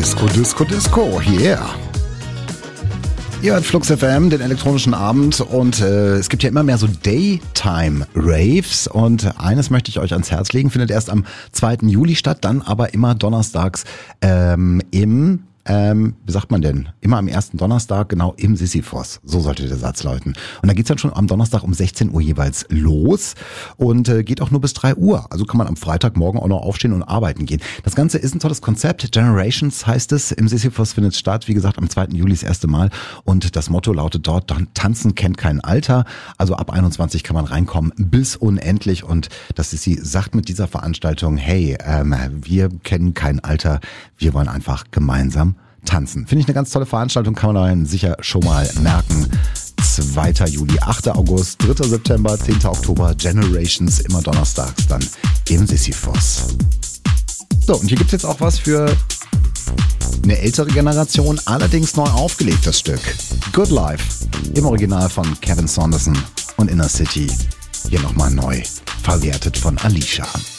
Disco, Disco, Disco, yeah. Ihr hört Flux FM, den elektronischen Abend, und es gibt ja immer mehr so Daytime-Raves, und eines möchte ich euch ans Herz legen, findet erst am 2. Juli statt, dann aber immer donnerstags wie sagt man denn? Immer am ersten Donnerstag, genau im Sisyphos. So sollte der Satz lauten. Und da geht's dann schon am Donnerstag um 16 Uhr jeweils los und geht auch nur bis 3 Uhr. Also kann man am Freitagmorgen auch noch aufstehen und arbeiten gehen. Das Ganze ist ein tolles Konzept. Generations heißt es. Im Sisyphos findet es statt. Wie gesagt, am 2. Juli das erste Mal. Und das Motto lautet dort, Tanzen kennt kein Alter. Also ab 21 kann man reinkommen bis unendlich. Und das ist sie sagt mit dieser Veranstaltung, hey, wir kennen kein Alter. Wir wollen einfach gemeinsam tanzen. Finde ich eine ganz tolle Veranstaltung, kann man dann sicher schon mal merken. 2. Juli, 8. August, 3. September, 10. Oktober, Generations, immer donnerstags dann im Sisyphos. So, und hier gibt's jetzt auch was für eine ältere Generation, allerdings neu aufgelegt, das Stück. Good Life, im Original von Kevin Saunderson und Inner City. Hier nochmal neu verwertet von Alicia.